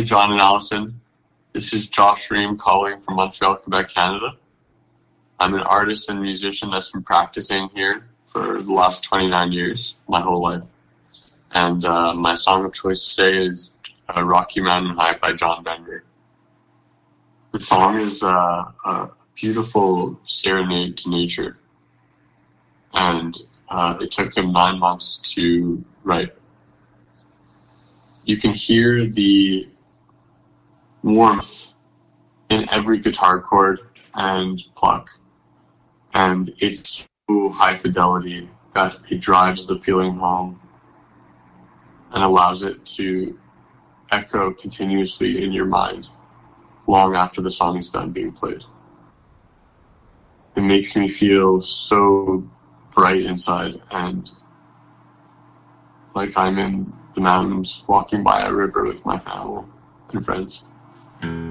Hey, John and Allison. This is Josh Ream calling from Montreal, Quebec, Canada. I'm an artist and musician that's been practicing here for the last 29 years, my whole life. And my song of choice today is Rocky Mountain High by John Denver. The song is a beautiful serenade to nature. And it took him 9 months to write. You can hear the warmth in every guitar chord and pluck. And it's so high fidelity that it drives the feeling home and allows it to echo continuously in your mind long after the song is done being played. It makes me feel so bright inside and like I'm in the mountains walking by a river with my family and friends.